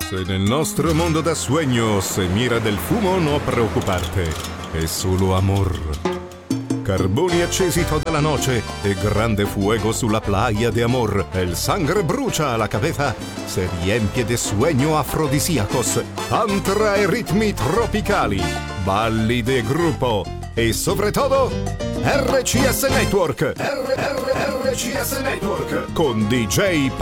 Se nel nostro mundo da sueños se mira del fumo, no preoccuparte, è solo amor. Carboni accesi toda la noche e grande fuego sulla playa de amor. El sangre brucia, la cabeza se riempie de sueño afrodisíacos. Tantra e ritmi tropicali, balli de gruppo e sobre todo RCS Network. RCS Network con DJ